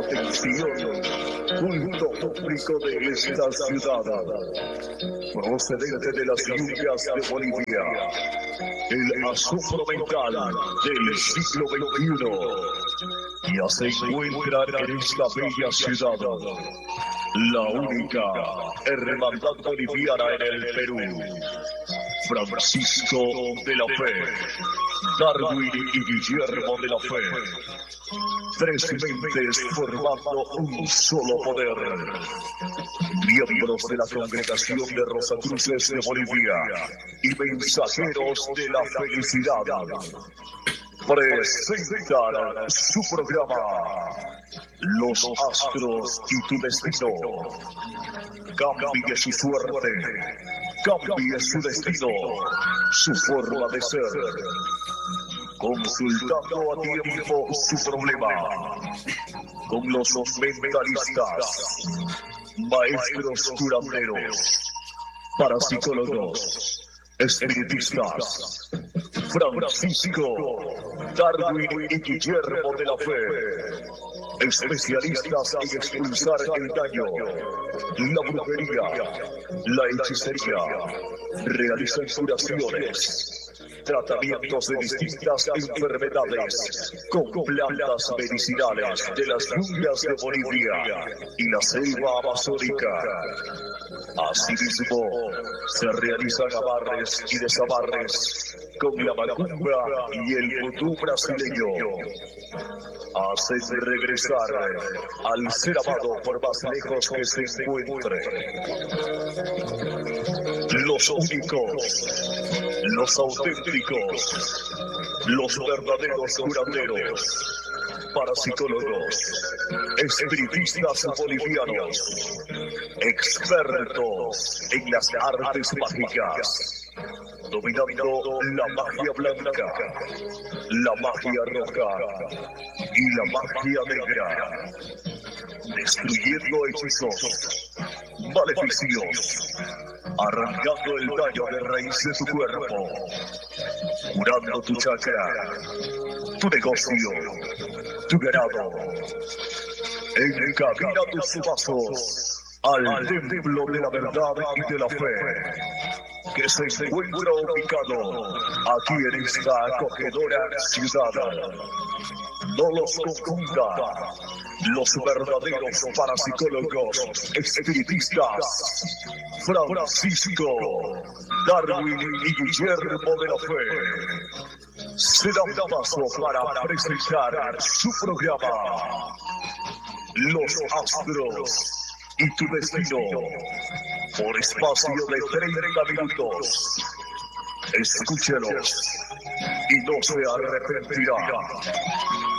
Atención, culto público de esta ciudad, procedente de las lluvias de Bolivia, el asombro mental del siglo XXI, ya se encuentra en esta bella ciudad, la única hermandad boliviana en el Perú. Francisco de la Fe, Darwin y Guillermo de la Fe. Tres mentes formando un solo poder. Miembros de la Congregación de Rosacruces de Bolivia y mensajeros de la felicidad presentan su programa Los Astros y tu Destino. Cambie su suerte, cambie su destino, su forma de ser. Consultando a tiempo su problema con los mentalistas, maestros curanderos, parapsicólogos, espiritistas, Francisco, Darwin y Guillermo de la Fe, especialistas en expulsar el daño, la brujería, la hechicería, realizan curaciones, tratamientos de distintas enfermedades con plantas medicinales de las junglas de Bolivia y la selva amazónica. Asimismo, se realizan amarres y desamarres con la macumba y el vudú brasileño. Hacen regresar al ser amado por más lejos que se encuentre. Los únicos, los auténticos, los verdaderos curanderos, parapsicólogos, espiritistas bolivianos, expertos en las artes mágicas, dominando la magia blanca, la magia roja y la magia negra, destruyendo hechizos, maleficios, arrancando el daño de raíz de tu cuerpo, curando tu chakra, tu negocio, tu ganado. Encamina tus pasos al templo de la verdad y de la fe, que se encuentra ubicado aquí en esta acogedora ciudad. No los confunda. Los verdaderos parapsicólogos espiritistas, Francisco, Darwin y Guillermo de la Fe, se dan paso para presentar su programa Los Astros y tu Destino, por espacio de 30 minutos. Escúchelos y no se arrepentirá.